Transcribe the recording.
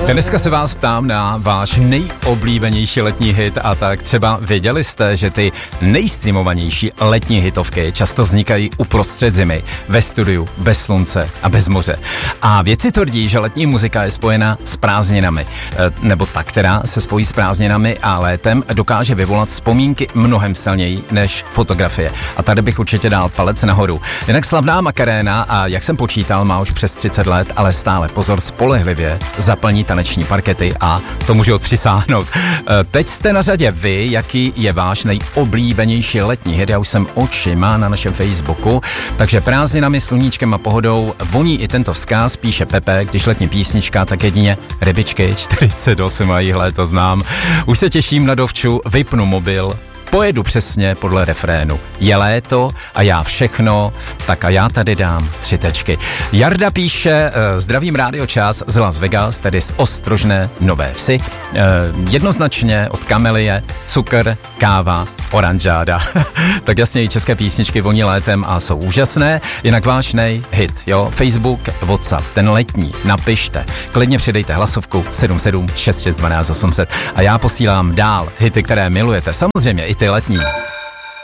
Dneska se vás ptám na váš nejoblíbenější letní hit a tak třeba věděli jste, že ty nejstreamovanější letní hitovky často vznikají uprostřed zimy, ve studiu, bez slunce a bez moře. A vědci tvrdí, že letní muzika je spojena s prázdninami, nebo ta, která se spojí s prázdninami a létem dokáže vyvolat vzpomínky mnohem silněji než fotografie. A tady bych určitě dal palec nahoru. Jinak slavná Macarena, a jak jsem počítal, má už přes 30 let, ale stále, pozor, spolehlivě zaplní taneční parkety a to můžu odpřisáhnout. Teď jste na řadě vy, jaký je váš nejoblíbenější letní hit. Já už jsem očima na našem Facebooku, takže prázdninami, sluníčkem a pohodou voní i tento vzkaz, píše Pepe, když letní písnička, tak jedině Rybičky 48 a jíhle, to znám. Už se těším na dovču, vypnu mobil, pojedu přesně podle refrénu. Je léto a já všechno, tak a já tady dám 3 tečky. Jarda píše, zdravím Rádio Čas z Las Vegas, tedy z Ostrožné Nové Vsi. Jednoznačně od Kamelie, cukr, káva, oranžáda. Tak jasně, i české písničky voní létem a jsou úžasné. Jinak váš hit, jo, Facebook, WhatsApp, ten letní, napište. Klidně přidejte hlasovku 77 66 12 800 a já posílám dál hity, které milujete. Samozřejmě i ty letní.